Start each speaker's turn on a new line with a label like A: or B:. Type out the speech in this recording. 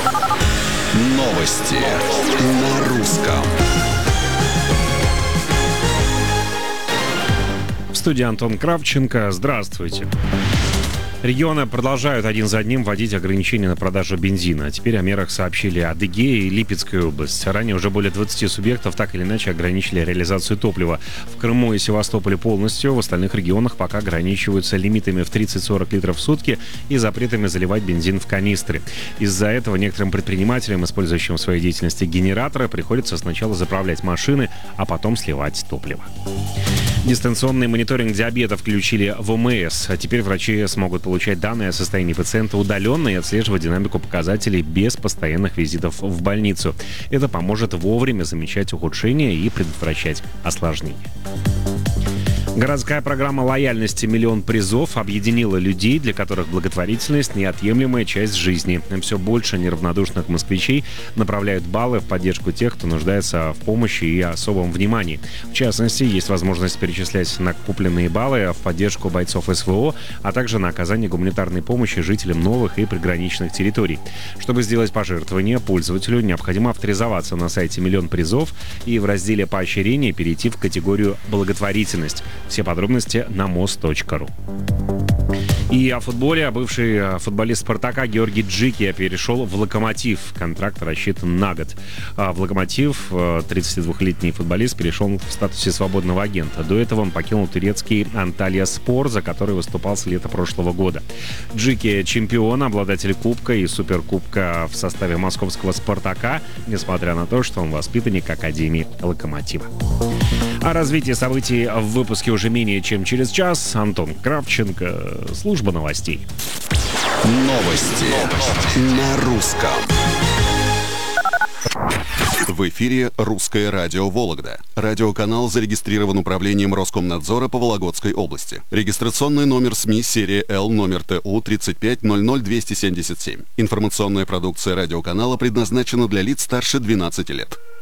A: Новости на русском.
B: В студии Антон Кравченко. Здравствуйте. Регионы продолжают один за одним вводить ограничения на продажу бензина. Теперь о мерах сообщили Адыгея и Липецкая область. Ранее уже более 20 субъектов так или иначе ограничили реализацию топлива. В Крыму и Севастополе полностью, в остальных регионах пока ограничиваются лимитами в 30-40 литров в сутки и запретами заливать бензин в канистры. Из-за этого некоторым предпринимателям, использующим в своей деятельности генераторы, приходится сначала заправлять машины, а потом сливать топливо. Дистанционный мониторинг диабета включили в ОМС. А теперь врачи смогут получать данные о состоянии пациента удаленно и отслеживать динамику показателей без постоянных визитов в больницу. Это поможет вовремя замечать ухудшения и предотвращать осложнения. Городская программа лояльности «Миллион призов» объединила людей, для которых благотворительность – неотъемлемая часть жизни. Все больше неравнодушных москвичей направляют баллы в поддержку тех, кто нуждается в помощи и особом внимании. В частности, есть возможность перечислять накопленные баллы в поддержку бойцов СВО, а также на оказание гуманитарной помощи жителям новых и приграничных территорий. Чтобы сделать пожертвование, пользователю необходимо авторизоваться на сайте «Миллион призов» и в разделе «Поощрение» перейти в категорию «Благотворительность». Все подробности на most.ru. И о футболе. Бывший футболист «Спартака» Георгий Джикия перешел в «Локомотив». Контракт рассчитан на год. В «Локомотив» 32-летний футболист перешел в статусе свободного агента. До этого он покинул турецкий «Анталияспор», за который выступал с лета прошлого года. Джикия — чемпион, обладатель кубка и суперкубка в составе московского «Спартака», несмотря на то, что он воспитанник Академии «Локомотива». О развитии событий в выпуске уже менее чем через час. Антон Кравченко, служба новостей.
A: Новости на русском. В эфире «Русское радио Вологда». Радиоканал зарегистрирован управлением Роскомнадзора по Вологодской области. Регистрационный номер СМИ серия Л, номер ТУ 3500277. Информационная продукция радиоканала предназначена для лиц старше 12 лет.